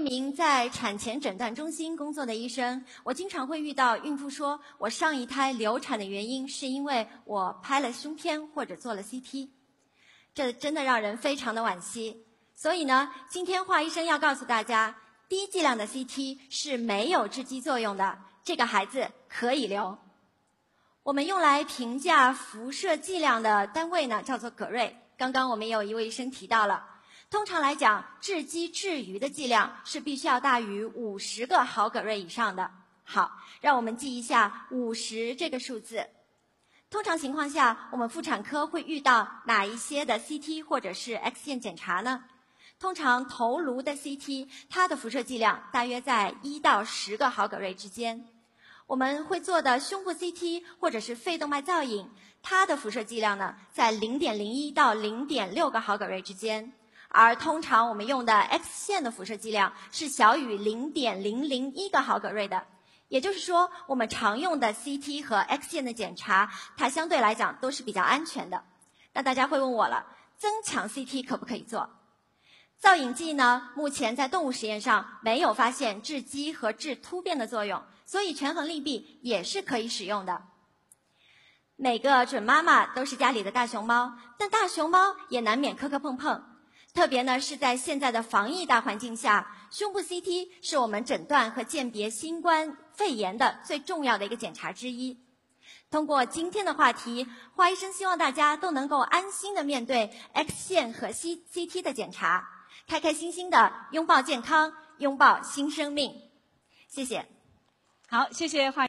名在产前诊断中心工作的医生，我经常会遇到孕妇说，我上一胎流产的原因是因为我拍了胸片或者做了 CT， 这真的让人非常的惋惜。所以呢，今天华医生要告诉大家，低剂量的 CT 是没有致畸作用的，这个孩子可以留。我们用来评价辐射剂量的单位呢，叫做葛瑞。刚刚我们也有一位医生提到了，通常来讲，致畸致余的剂量是必须要大于50个毫葛瑞以上的。好，让我们记一下50这个数字。通常情况下，我们妇产科会遇到哪一些的 CT 或者是 X 线检查呢？通常头颅的 CT， 它的辐射剂量大约在1到10个毫葛瑞之间。我们会做的胸部 CT 或者是肺动脉造影，它的辐射剂量呢在 0.01 到 0.6个毫葛瑞之间。而通常我们用的 X 线的辐射剂量是小于 0.001 个毫葛瑞的。也就是说，我们常用的 CT 和 X 线的检查，它相对来讲都是比较安全的。那大家会问我了，增强 CT 可不可以做？造影剂呢，目前在动物实验上没有发现致畸和致突变的作用，所以权衡利弊也是可以使用的。每个准妈妈都是家里的大熊猫，但大熊猫也难免磕磕碰碰。特别呢是在现在的防疫大环境下，胸部 CT 是我们诊断和鉴别新冠肺炎的最重要的一个检查之一。通过今天的话题，华医生希望大家都能够安心的面对 X 线和 CT 的检查，开开心心的拥抱健康，拥抱新生命。谢谢。 好，谢谢华。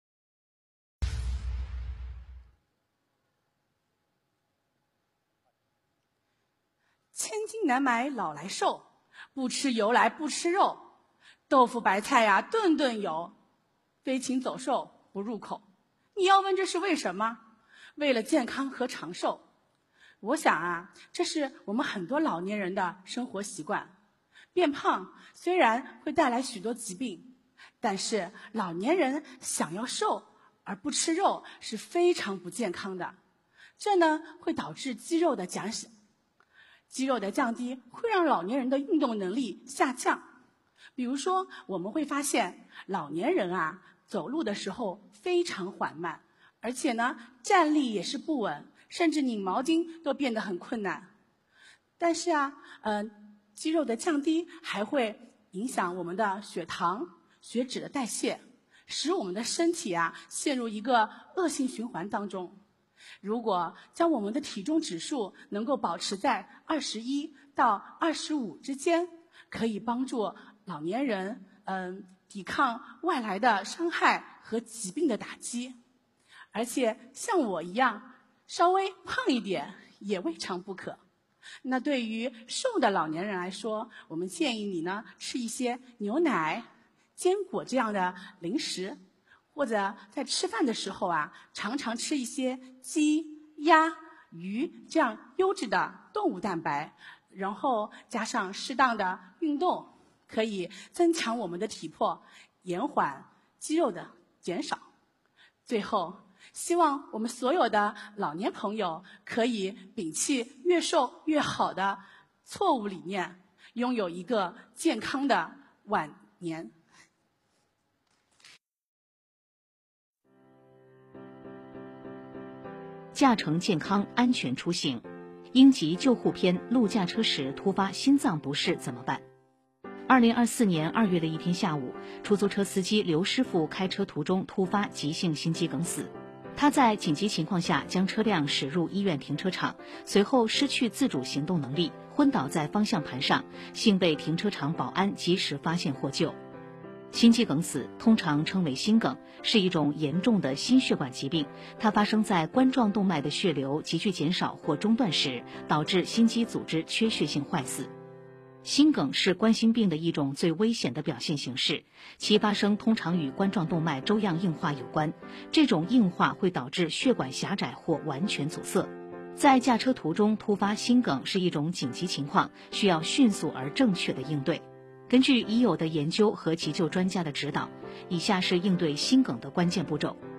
千金难买老来瘦，不吃油来不吃肉，豆腐白菜呀顿顿有，飞禽走兽不入口。你要问这是为什么？为了健康和长寿。我想啊，这是我们很多老年人的生活习惯。变胖虽然会带来许多疾病，但是老年人想要瘦而不吃肉是非常不健康的。这呢会导致肌肉的降低，会让老年人的运动能力下降。比如说，我们会发现老年人啊走路的时候非常缓慢，而且呢站立也是不稳，甚至拧毛巾都变得很困难。但是啊，肌肉的降低还会影响我们的血糖、血脂的代谢，使我们的身体啊陷入一个恶性循环当中。如果将我们的体重指数能够保持在21到25之间，可以帮助老年人抵抗外来的伤害和疾病的打击。而且像我一样稍微胖一点也未尝不可。那对于瘦的老年人来说，我们建议你呢吃一些牛奶、坚果这样的零食，或者在吃饭的时候啊，常常吃一些鸡、鸭、鱼这样优质的动物蛋白，然后加上适当的运动，可以增强我们的体魄，延缓肌肉的减少。最后，希望我们所有的老年朋友可以摒弃越瘦越好的错误理念，拥有一个健康的晚年。 驾乘健康安全出行，应急救护篇路驾车时突发心脏不适怎么办？2024年2月的一天下午，出租车司机刘师傅开车途中突发急性心肌梗死。他在紧急情况下将车辆驶入医院停车场，随后失去自主行动能力，昏倒在方向盘上，幸被停车场保安及时发现获救。心肌梗死通常称为心梗，是一种严重的心血管疾病，它发生在冠状动脉的血流急剧减少或中断时，导致心肌组织缺血性坏死。心梗是冠心病的一种最危险的表现形式，其发生通常与冠状动脉粥样硬化有关，这种硬化会导致血管狭窄或完全阻塞。在驾车途中突发心梗是一种紧急情况，需要迅速而正确的应对。根据已有的研究和急救专家的指导，以下是应对心梗的关键步骤。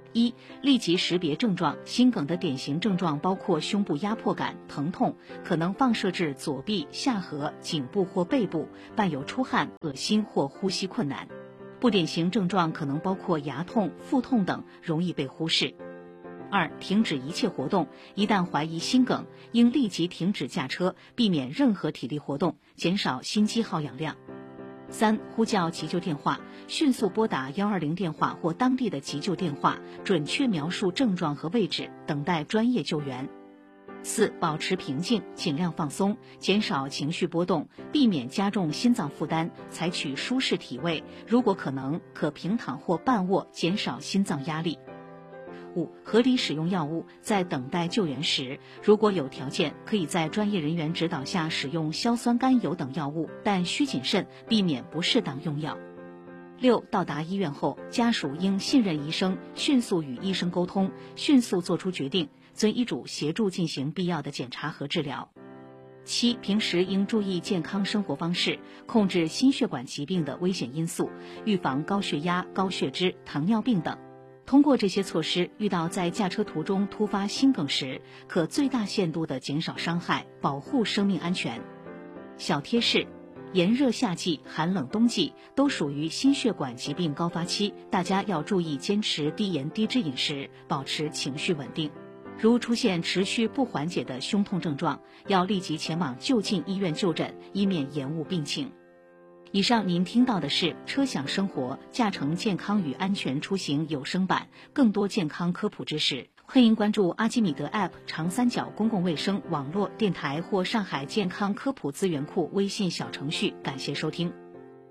一、立即识别症状。心梗的典型症状包括胸部压迫感、疼痛，可能放射至左臂、下颌、颈部或背部，伴有出汗、恶心或呼吸困难。不典型症状可能包括牙痛、腹痛等，容易被忽视。二、停止一切活动。一旦怀疑心梗，应立即停止驾车，避免任何体力活动，减少心肌耗氧量。三、呼叫急救电话，迅速拨打120电话或当地的急救电话，准确描述症状和位置，等待专业救援。四、保持平静，尽量放松，减少情绪波动，避免加重心脏负担，采取舒适体位，如果可能，可平躺或半卧，减少心脏压力。五、合理使用药物，在等待救援时，如果有条件，可以在专业人员指导下使用硝酸甘油等药物，但需谨慎，避免不适当用药。六、到达医院后，家属应信任医生，迅速与医生沟通，迅速做出决定，遵医嘱协助进行必要的检查和治疗。七、平时应注意健康生活方式，控制心血管疾病的危险因素，预防高血压、高血脂、糖尿病等。通过这些措施，遇到在驾车途中突发心梗时，可最大限度地减少伤害，保护生命安全。小贴士：炎热夏季、寒冷冬季都属于心血管疾病高发期，大家要注意坚持低盐低脂饮食，保持情绪稳定。如出现持续不缓解的胸痛症状，要立即前往就近医院就诊，以免延误病情。以上您听到的是车享生活驾乘健康与安全出行有声版，更多健康科普知识，欢迎关注阿基米德 App、长三角公共卫生网络电台或上海健康科普资源库微信小程序。感谢收听。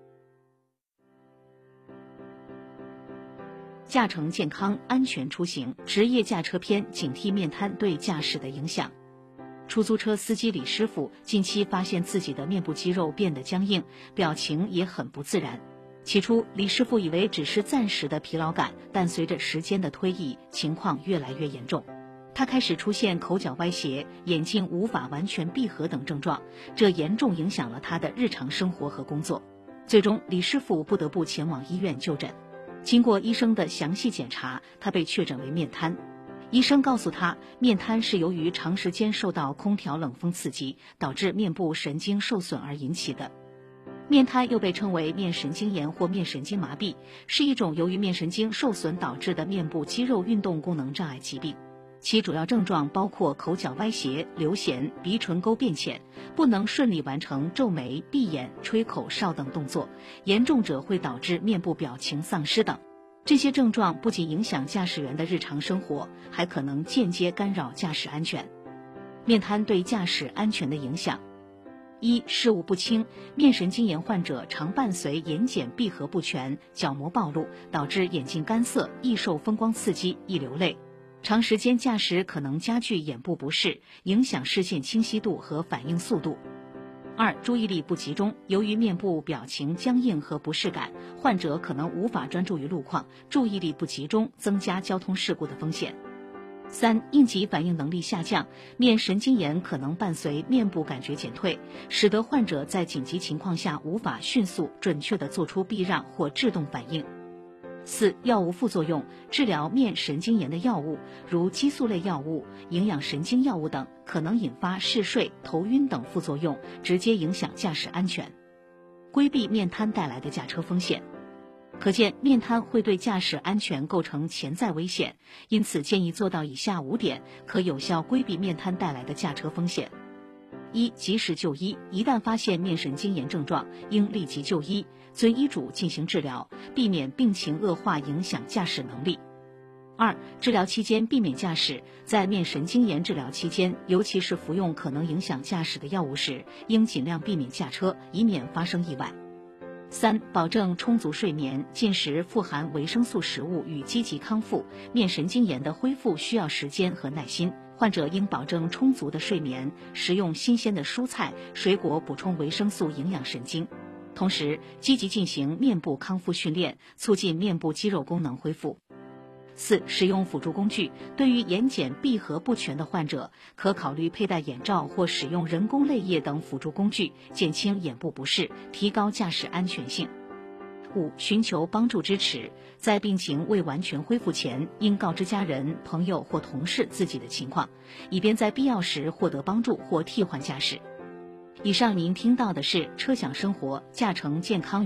驾乘健康安全出行，职业驾车篇，警惕面瘫对驾驶的影响。出租车司机李师傅近期发现自己的面部肌肉变得僵硬，表情也很不自然。起初，李师傅以为只是暂时的疲劳感，但随着时间的推移，情况越来越严重。他开始出现口角歪斜、眼睛无法完全闭合等症状，这严重影响了他的日常生活和工作。最终，李师傅不得不前往医院就诊。经过医生的详细检查，他被确诊为面瘫。医生告诉他，面瘫是由于长时间受到空调冷风刺激，导致面部神经受损而引起的。面瘫又被称为面神经炎或面神经麻痹，是一种由于面神经受损导致的面部肌肉运动功能障碍疾病。其主要症状包括口角歪斜、流涎、鼻唇沟变浅，不能顺利完成皱眉、闭眼、吹口哨等动作，严重者会导致面部表情丧失等。这些症状不仅影响驾驶员的日常生活，还可能间接干扰驾驶安全。面瘫对驾驶安全的影响：一、视物不清。面神经炎患者常伴随眼睑闭合不全、角膜暴露，导致眼睛干涩，易受风光刺激，易流泪。长时间驾驶可能加剧眼部不适，影响视线清晰度和反应速度。二、注意力不集中。由于面部表情僵硬和不适感，患者可能无法专注于路况，注意力不集中，增加交通事故的风险。三、应急反应能力下降。面神经炎可能伴随面部感觉减退，使得患者在紧急情况下无法迅速准确地做出避让或制动反应。四、药物副作用。治疗面神经炎的药物，如激素类药物、营养神经药物等，可能引发嗜睡、头晕等副作用，直接影响驾驶安全。规避面瘫带来的驾车风险。可见，面瘫会对驾驶安全构成潜在危险，因此建议做到以下5点，可有效规避面瘫带来的驾车风险。一、及时就医。一旦发现面神经炎症状，应立即就医，遵医嘱进行治疗，避免病情恶化影响驾驶能力。二、治疗期间避免驾驶。在面神经炎治疗期间，尤其是服用可能影响驾驶的药物时，应尽量避免驾车，以免发生意外。三、保证充足睡眠，进食富含维生素食物与积极康复。面神经炎的恢复需要时间和耐心，患者应保证充足的睡眠，食用新鲜的蔬菜、水果补充维生素营养神经。同时，积极进行面部康复训练，促进面部肌肉功能恢复。四、使用辅助工具。对于眼睑闭合不全的患者，可考虑佩戴眼罩或使用人工泪液等辅助工具，减轻眼部不适，提高驾驶安全性。 5. 寻求帮助支持，在病情未完全恢复前，应告知家人、朋友或同事自己的情况，以便在必要时获得帮助或替换驾驶。以上您听到的是车享生活驾乘健康